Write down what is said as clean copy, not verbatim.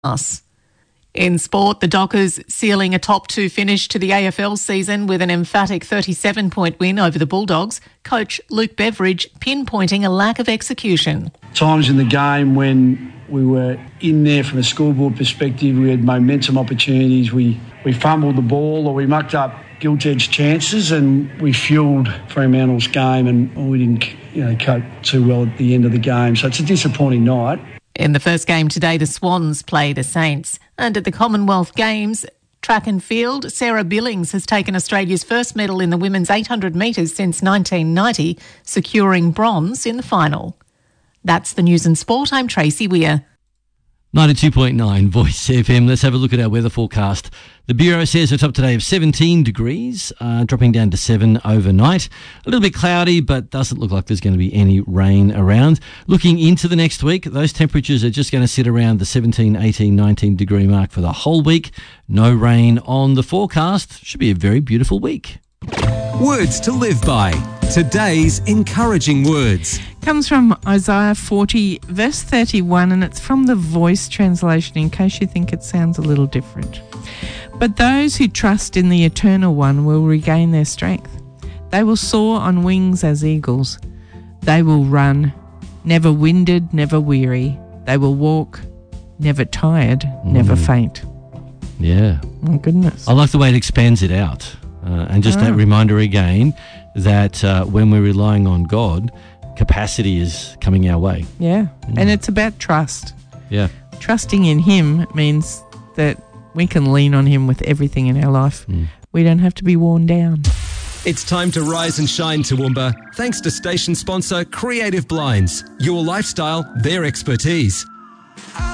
us. In sport, the Dockers sealing a top 2 finish to the AFL season with an emphatic 37-point win over the Bulldogs. Coach Luke Beveridge pinpointing a lack of execution. Times in the game when we were in there from a scoreboard perspective, we had momentum opportunities, we fumbled the ball or we mucked up gilt-edged chances and we fueled Fremantle's game and we didn't cope too well at the end of the game. So it's a disappointing night. In the first game today, the Swans play the Saints. And at the Commonwealth Games, track and field, Sarah Billings has taken Australia's first medal in the women's 800 metres since 1990, securing bronze in the final. That's the news and sport. I'm Tracy Weir. 92.9 Voice FM. Let's have a look at our weather forecast. The Bureau says a top today of 17 degrees, dropping down to 7 overnight. A little bit cloudy, but doesn't look like there's going to be any rain around. Looking into the next week, those temperatures are just going to sit around the 17, 18, 19 degree mark for the whole week. No rain on the forecast. Should be a very beautiful week. Words to live by. Today's encouraging words. Comes from Isaiah 40, verse 31, and it's from the Voice translation in case you think it sounds a little different. But those who trust in the Eternal One will regain their strength. They will soar on wings as eagles. They will run, never winded, never weary. They will walk, never tired, never faint. Yeah. Oh, goodness. I like the way it expands it out. And just that reminder again that when we're relying on God, capacity is coming our way. Yeah. And it's about trust. Yeah. Trusting in Him means that we can lean on Him with everything in our life. We don't have to be worn down. It's time to rise and shine, Toowoomba. Thanks to station sponsor Creative Blinds. Your lifestyle, their expertise.